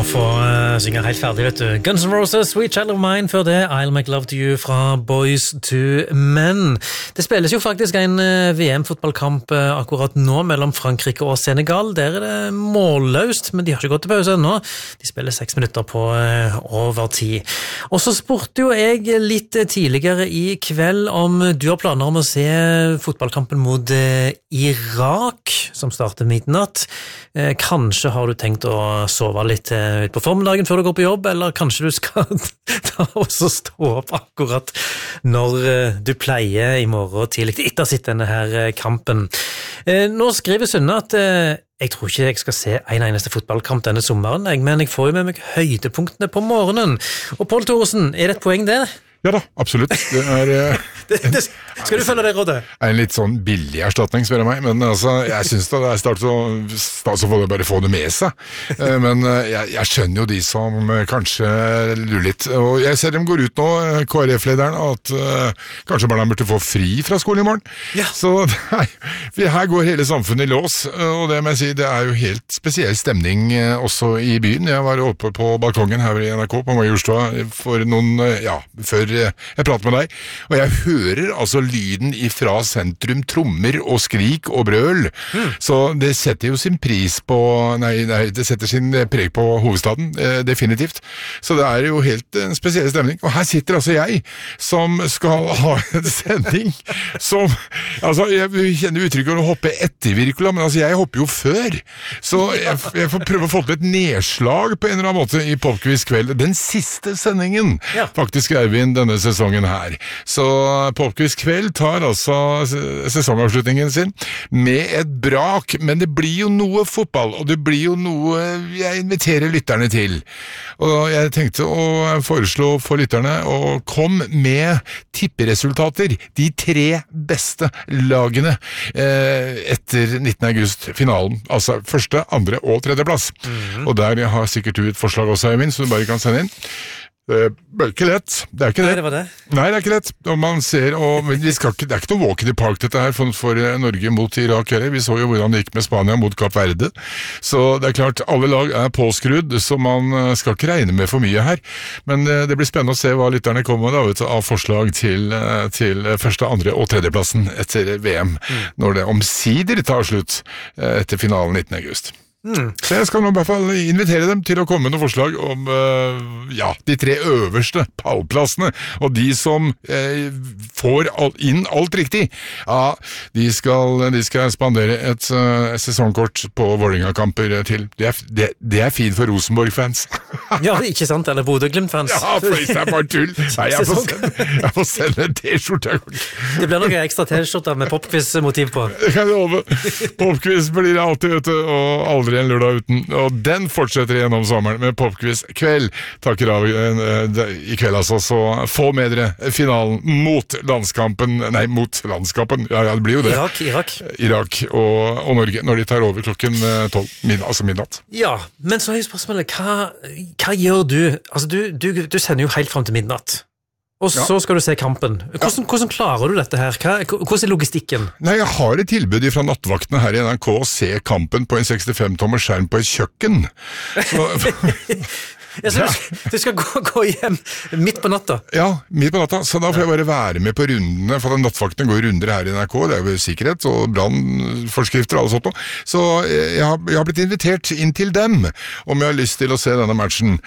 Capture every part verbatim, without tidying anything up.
få uh, synge helt ferdig, vet du. Guns N' Roses, Sweet Child of Mine, før det I'll Make Love to You fra Boys to Men. Det spilles jo faktisk en uh, V M-fotballkamp uh, akkurat nå mellom Frankrike og Senegal. Der er det målløst, men de har ikke gått til pause ennå. De spiller seks minutter på uh, over tid. Og så spurte jo jeg litt tidligere i kveld om du har planer om å se fotballkampen mot uh, Irak, som starter midnatt. Uh, kanskje har du tenkt å sove litt ut på formiddagen før du går på jobb, eller kanskje du skal ta og så stå opp akkurat når du pleier i morgen tidlig etter å sitte denne her kampen. Nå skriver Sunne at jeg tror ikke jeg skal se en eneste fotballkamp denne sommeren, men jeg får jo med meg høydepunktene på morgenen. Og Pål Thoresen, er det et poeng det? Ja da, absolutt. Det er det, det, skal du følge det rådet? En litt sånn billig erstatning, spør jeg meg, men altså, jeg synes det er start så, start så får det bare få det med seg. Men jeg, jeg skjønner jo de som kanskje lurer litt, og jeg ser dem går ut nå, K R F-lederen, at uh, kanskje barna burde få fri fra skolen i morgen. Ja. Så nei, her går hele samfunnet i lås, og det må jeg si, det er jo helt spesiell stemning også i byen. Jeg var oppe på balkongen her i N R K på Majorstua for noen, ja, før jeg prater med deg, og jeg hører altså lyden ifra sentrum, trommer og skrik og brøl, mm. så det setter jo sin pris på, nei, nei, det setter sin preg på hovedstaden, eh, definitivt. Så det er jo helt en spesiell stemning, og her sitter altså jeg, som skal ha en sending, som, altså, jeg kjenner uttrykket å hoppe etter Wirkola, men altså, jeg hopper jo før, så jeg, jeg får prøve å få til et nedslag på en eller annen måte i Popquiz kveld, den siste sendingen, ja. Faktisk skrev vi inn denne sesongen her. Så Popquiz kveld tar altså sesongavslutningen sin med et brak, men det blir jo noe fotball, og det blir jo noe jeg inviterer lytterne til. Og jeg tenkte å foreslå for lytterne å komme med tipperesultater, de tre beste lagene eh, etter nittende august finalen, altså første, andre og tredje plass. Mm-hmm. Og der har sikkert du et forslag også, Eivind, så du bare kan sende inn. Det er ikke lett. Det er ikke det. Nei, det var det. Nei, det er ikke lett. Og man ser, og vi skal ikke, det er ikke noe walk in the park dette her for, for Norge mot Irak heller. Vi så jo hvordan det gikk med Spania mot Kapp Verde. Så det er klart, alle lag er påskrudd, så man skal ikke regne med for mye her. Men det blir spennende å se hva lytterne kommer med da, vet du, av forslag til, til første, andre og tredjeplassen etter V M, mm. når det omsider tar slutt etter finalen nittende august. Mm. Så jeg skal nå i hvert fall invitere dem til å komme med noen forslag om uh, ja, de tre øverste pallplassene, og de som uh, får all, inn alt riktig, ja, de skal, de skal spandere et uh, sesongkort på Vålerenga-kamper til. Det er, det, det er fint for Rosenborg-fans. Ja, ikke sant, eller Bodø-Glimt-fans. Ja, for det er bare tull. Nei, jeg får sende, jeg får sende en t-skjorte. Det blir noen ekstra t-skjorter med popquiz-motiv på. Det kan jeg love. Popquiz blir det alltid, vet du, og aldri en lørdag uten, og den fortsetter gjennom sommeren med Popquiz kveld. Takker av i kveld altså, så få med dere finalen mot landskampen, nei, mot landskampen, ja, ja det blir jo det. Irak, Irak. Irak og, og Norge, når de tar over klokken tolv, altså midnatt. Ja, men så er jo spørsmålet, hva, hva gjør du? Altså, du, du, du sender jo helt frem til midnatt. Og så ja. Skal du se kampen. Hvordan, hvordan klarer du dette her? Hva, hvordan er logistikken? Nei, jeg har et tilbud fra nattvaktene her i N R K å se kampen på en sekstifem tommer skjerm på et kjøkken. Så, ja, så du, du skal gå, gå hjem midt på natta? Ja, midt på natta, så da får jeg bare være med på rundene, for nattvaktene går runder her i N R K, det er jo sikkerhet og brannforskrifter og alt sånt. Så jeg har, jeg har blitt invitert inn til dem, om jeg har lyst til å se denne matchen.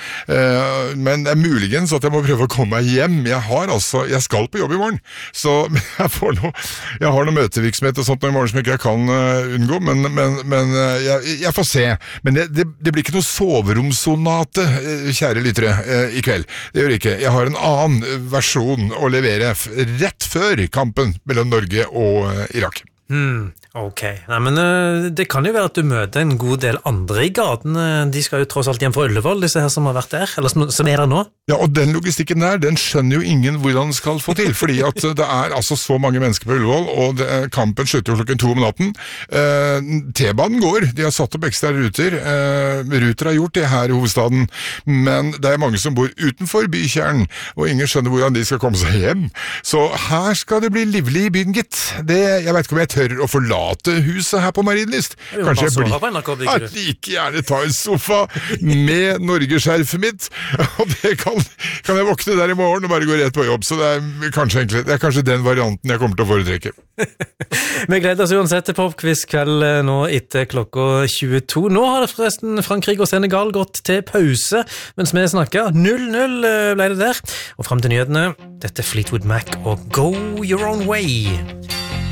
Men det er muligens at jeg må prøve å komme meg hjem. Jeg har altså, jeg skal på jobb i morgen, så jeg får noe, jeg har noe møtevirksomhet og sånt i morgen som ikke jeg kan unngå, men, men, men jeg, jeg får se. Men det, det, det blir ikke noe soveromssonate, kjære lyttere, i kveld. Det gjør ikke. Jeg har en annen versjon å levere rett før kampen mellom Norge og Irak. Hmm, ok. Nei, men uh, det kan jo være at du møter en god del andre i gaten. De skal jo tross alt hjem fra Ullevål, disse her som har vært der, eller som, som er der nå. Ja, og den logistikken der, den skjønner jo ingen hvordan skal få til, fordi at det er altså så mange mennesker på Ullevål, og det, kampen slutter jo klokken to om natten. Uh, T-banen går, de har satt opp ekstra ruter. Uh, ruter har gjort det her i hovedstaden, men det er mange som bor utenfor bykjernen, og ingen skjønner hvordan de skal komme seg hjem. Så her skal det bli livlig i byen, gitt. Det, jeg vet ikke om jeg tør tør å forlate huset her på Marienlyst. Kanskje jeg blir N R K, ja, like gjerne ta en sofa med Norgeskjerfet mitt, og det kan, kan jeg våkne der i morgen og bare gå rett på jobb, så det er kanskje, egentlig, det er kanskje den varianten jeg kommer til å foretrekke. Vi gleder oss uansett til popquiz-kveld nå etter klokka tjueto. Nå har det forresten Frankrike og Senegal gått til pause, mens vi snakker. null null ble det der. Og frem til nyhetene, dette er Fleetwood Mac og Go Your Own Way.